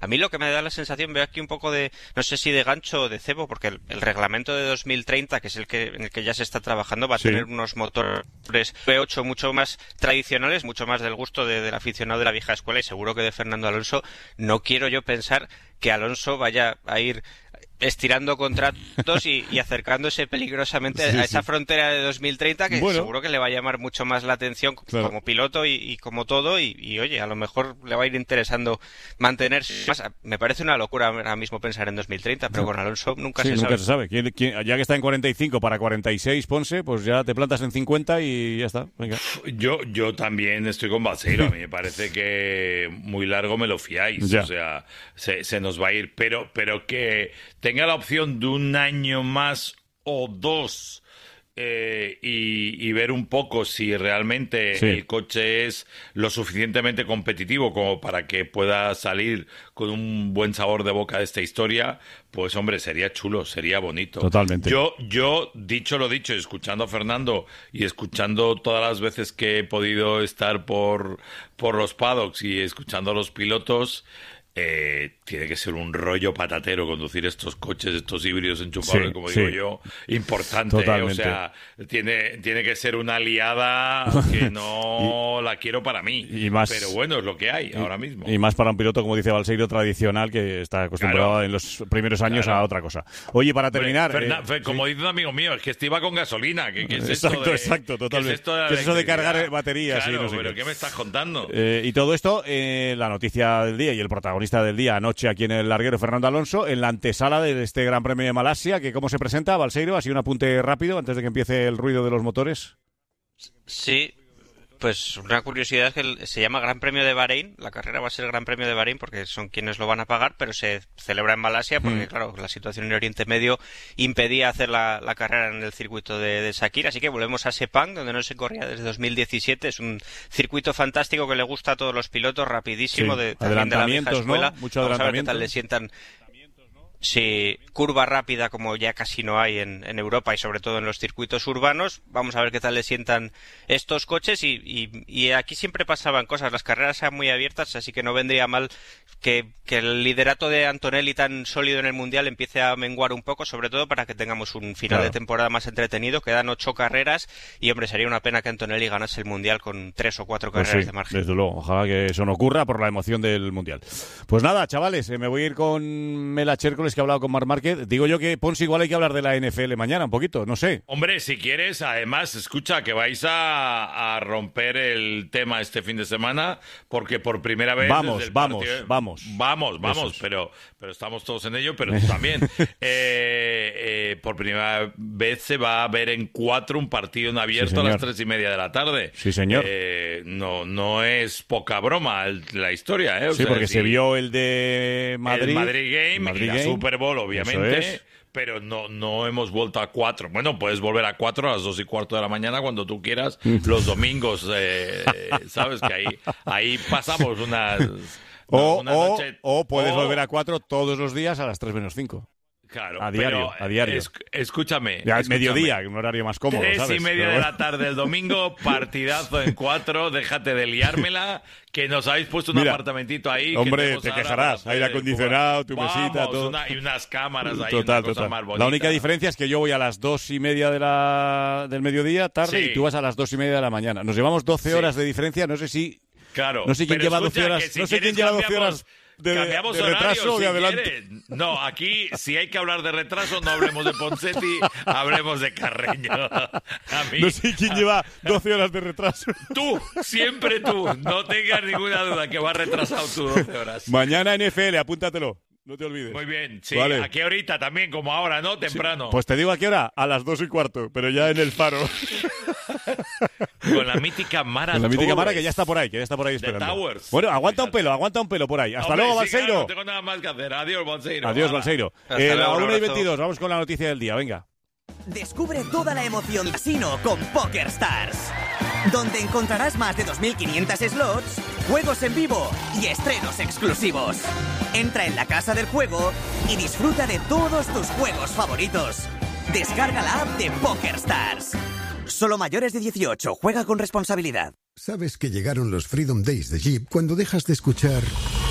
A mí lo que me da la sensación, veo aquí un poco de, no sé si de gancho o de cebo, porque el reglamento de 2030, que es en el que ya se está trabajando, va a tener unos motores V8 mucho más tradicionales, mucho más del gusto del aficionado de la vieja escuela, y seguro que de Fernando Alonso. No quiero yo pensar que Alonso vaya a ir estirando contratos y acercándose peligrosamente a esa frontera de 2030, que seguro que le va a llamar mucho más la atención como piloto y como todo, y oye, a lo mejor le va a ir interesando mantenerse más. Me parece una locura ahora mismo pensar en 2030, pero con Alonso nunca se sabe. Ya que está en 45 para 46, Ponce, pues ya te plantas en 50 y ya está. Venga. Yo también estoy con Balseiro. A mí me parece que muy largo me lo fiáis. O sea, se nos va a ir, pero que tenga la opción de un año más o dos y ver un poco si realmente el coche es lo suficientemente competitivo como para que pueda salir con un buen sabor de boca de esta historia, pues hombre, sería chulo, sería bonito. Totalmente. Yo dicho lo dicho, escuchando a Fernando y escuchando todas las veces que he podido estar por los paddocks y escuchando a los pilotos, tiene que ser un rollo patatero conducir estos coches, estos híbridos enchufables, como digo yo, importante. O sea, tiene que ser una aliada que no la quiero para mí. Pero bueno, es lo que hay ahora mismo. Y más para un piloto, como dice Balseiro, tradicional, que está acostumbrado en los primeros años a otra cosa. Oye, para terminar... como dice un amigo mío, es que esto iba con gasolina. ¿Qué es exacto, totalmente. ¿Qué es eso de cargar baterías? Claro, no sé pero ¿qué me estás contando? Y todo esto, la noticia del día y el protagonista del día anoche aquí en el larguero, Fernando Alonso, en la antesala de este Gran Premio de Malasia, que ¿cómo se presenta, Balseiro? Así un apunte rápido antes de que empiece el ruido de los motores. Sí, pues una curiosidad es que se llama Gran Premio de Bahrein. La carrera va a ser Gran Premio de Bahrein porque son quienes lo van a pagar, pero se celebra en Malasia porque, claro, la situación en Oriente Medio impedía hacer la carrera en el circuito de Sakir. Así que volvemos a Sepang, donde no se corría desde 2017. Es un circuito fantástico que le gusta a todos los pilotos, rapidísimo, también de la vieja escuela. ¿No? Mucho Vamos adelantamiento. a ver qué tal le sientan. Sí, curva rápida como ya casi no hay en Europa y sobre todo en los circuitos urbanos. Vamos a ver qué tal le sientan estos coches y aquí siempre pasaban cosas. Las carreras eran muy abiertas, así que no vendría mal que el liderato de Antonelli tan sólido en el Mundial empiece a menguar un poco, sobre todo para que tengamos un final de temporada más entretenido. Quedan 8 carreras y, hombre, sería una pena que Antonelli ganase el Mundial con 3 o 4 carreras de margen. Desde luego, ojalá que eso no ocurra por la emoción del Mundial. Pues nada, chavales, me voy a ir con Mela Chércoles, que he hablado con Marc Márquez. Digo yo que, Pons, igual hay que hablar de la NFL mañana un poquito, no sé. Hombre, si quieres, además, escucha, que vais a romper el tema este fin de semana, porque por primera vez... Vamos, pero estamos todos en ello, pero tú también. Por primera vez se va a ver en 4 un partido en abierto a las 3:30 de la tarde. Sí, señor. No es poca broma la historia, ¿eh? Porque se vio el de Madrid. El Madrid Game y la Super Bowl, obviamente. Pero no hemos vuelto a 4. Bueno, puedes volver a 4 a las 2:15 de la mañana cuando tú quieras, los domingos, ¿sabes? Que ahí pasamos una noche. O puedes volver a 4 todos los días a las 3:05. Claro, a diario. Escúchame. Ya es mediodía, un horario más cómodo, 3:30 de la tarde el domingo, partidazo en 4, déjate de liármela, que nos habéis puesto un apartamentito ahí. Hombre, te quejarás, aire acondicionado, tu mesita, todo. Y unas cámaras ahí, total. Más bonita. La única diferencia es que yo voy a las 2:30 del mediodía, tarde, y tú vas a las 2:30 de la mañana. Nos llevamos 12 horas de diferencia, no sé si... Claro, no sé quién lleva 12 horas. Si no sé quién lleva 12 horas de retraso o de adelante. No, aquí, si hay que hablar de retraso, no hablemos de Ponseti, hablemos de Carreño. No sé quién lleva 12 horas de retraso. Tú, siempre tú. No tengas ninguna duda que vas retrasado tú 12 horas. Mañana NFL, apúntatelo. No te olvides. Muy bien, sí. Vale. ¿A qué horita también? Como ahora, ¿no? Temprano. Sí. Pues te digo a qué hora. A las 2:15, pero ya en el Faro. Con la mítica Mara. Con la mítica Mara, que ya está por ahí esperando. Towers. Bueno, aguanta un pelo por ahí. Hasta luego, Balseiro. Claro, no tengo nada más que hacer. Adiós, Balseiro. Adiós, Balseiro. A 1:22, vamos con la noticia del día, venga. Descubre toda la emoción casino con PokerStars, donde encontrarás más de 2.500 slots, juegos en vivo y estrenos exclusivos. Entra en la casa del juego y disfruta de todos tus juegos favoritos. Descarga la app de PokerStars. Solo mayores de 18. Juega con responsabilidad. Sabes que llegaron los Freedom Days de Jeep cuando dejas de escuchar